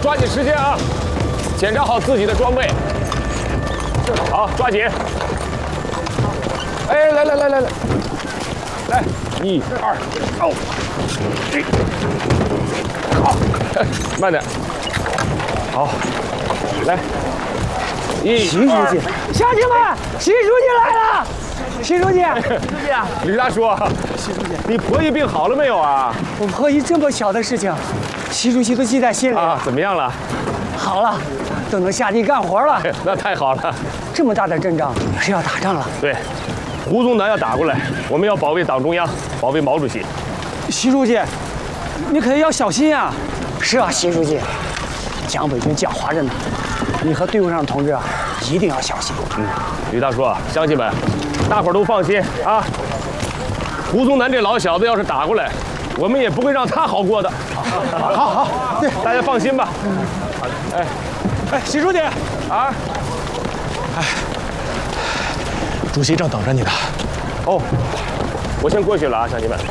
抓紧时间啊！检查好自己的装备。好，抓紧。哎，来，来，1、2，走，好，慢点。好，来，1、 徐书记，乡亲们，徐书记来了！徐书记， 吕大叔， 徐书记， 你婆姨病好了没有啊？ 我婆姨这么小的事情，徐书记都记在心里啊，怎么样了？ 好了，都能下地干活了。 那太好了。 这么大的阵仗是要打仗了。 对，胡宗南要打过来，我们要保卫党中央，保卫毛主席。 徐书记，你可要小心啊！是啊，徐书记，蒋北军狡猾着呢，你和队伍上的同志啊，一定要小心。 吕大叔，乡亲们，大伙儿都放心啊。胡宗南这老小子要是打过来，我们也不会让他好过的。好，对，大家放心吧。 哎，徐书记啊， 主席正等着你呢。 哦，我先过去了啊，乡亲们。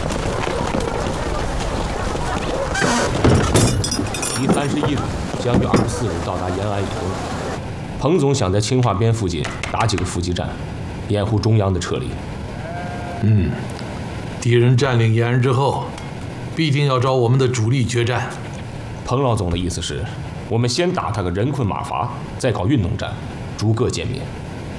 第31旅将于24日到达延安以东。彭总想在青化边附近打几个伏击战，掩护中央的撤离。 敌人占领延安之后，必定要找我们的主力决战。 彭老总的意思是，我们先打他个人困马乏，再搞运动战，逐个歼灭。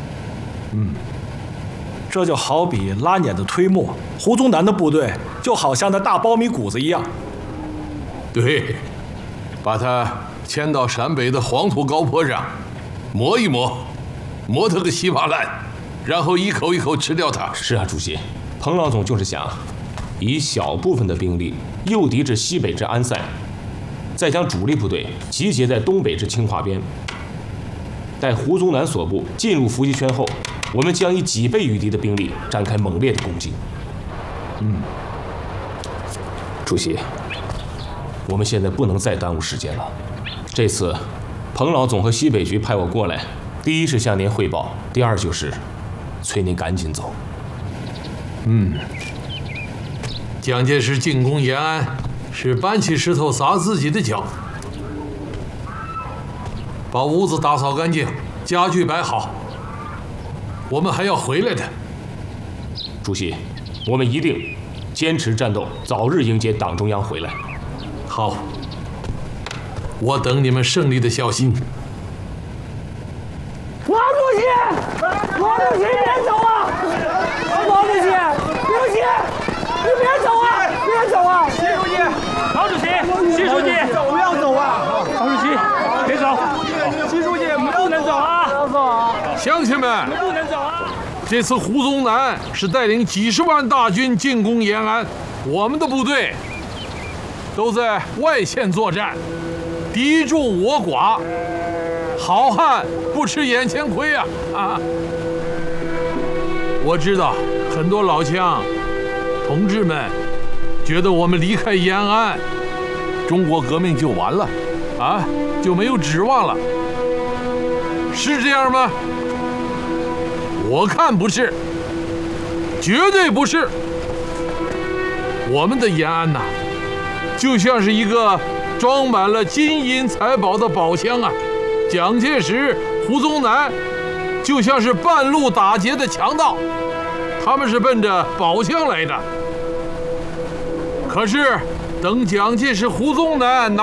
这就好比拉碾子推磨，胡宗南的部队就好像那大苞米谷子一样。 对，把他迁到陕北的黄土高坡上，磨一磨，磨他个稀巴烂，然后一口一口吃掉它。 是啊，主席，彭老总就是想以小部分的兵力诱敌至西北至安塞，再将主力部队集结在东北至青化边。待胡宗南所部进入伏击圈后，我们将以几倍于敌的兵力展开猛烈的攻击。主席，我们现在不能再耽误时间了。这次，彭老总和西北局派我过来，第一是向您汇报，第二就是催您赶紧走。 蒋介石进攻延安，是搬起石头砸自己的脚。把屋子打扫干净，家具摆好，我们还要回来的。 主席，我们一定坚持战斗，早日迎接党中央回来。 好，我等你们胜利的消息。 毛主席，毛主席别走啊！毛主席，刘星，你别走啊！别走啊！ 习书记，毛主席，习书记， 不要走啊！ 毛主席，别走，习书记，不能走啊！ 不要走啊！ 乡亲们， 不能走啊！ 这次胡宗南是带领几十万大军进攻延安，我们的部队都在外线作战，敌众我寡，好汉不吃眼前亏啊！我知道很多老乡同志们觉得我们离开延安，中国革命就完了啊，就没有指望了，是这样吗？我看不是，绝对不是。我们的延安呐，就像是一个装满了金银财宝的宝箱啊！蒋介石、胡宗南就像是半路打劫的强盗，他们是奔着宝箱来的。可是，等蒋介石、胡宗南